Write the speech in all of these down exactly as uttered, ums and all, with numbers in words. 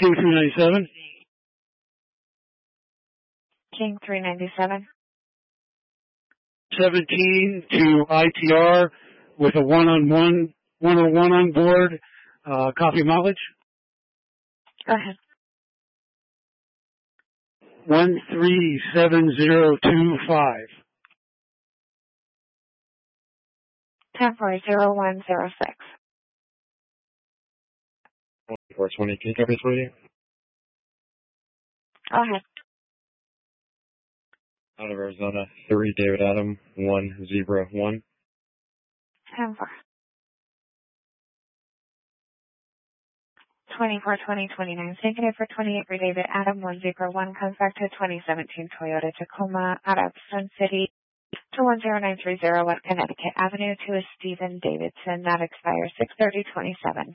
King three ninety-seven. King three ninety-seven. seventeen to I T R with a one-on-one, one-on-one on board. Uh, copy mileage. Go ahead. one three seven zero two five. ten four zero one zero six. four twenty, can you copy this for you? Go ahead. Out of Arizona, three David Adam, one zebra one. ten four. twenty-four twenty twenty-nine, negative for twenty-eight for David Adam, one zebra one, comes back to twenty seventeen Toyota Tacoma out of Sun City to one zero nine three zero West Connecticut Avenue to a Stephen Davidson. That expires six thirty twenty-seven.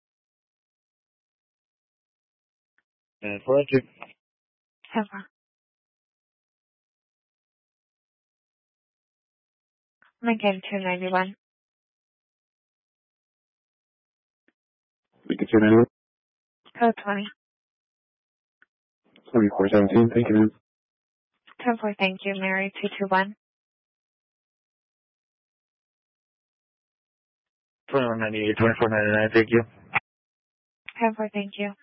And four two. ten four. Lincoln two ninety-one. Lincoln two ninety-one. Code twenty. twenty-four seventeen, thank you, ma'am. ten four, thank you. Mary two two one. twenty-one ninety-eight, twenty-four ninety-nine, thank you. ten four, thank you.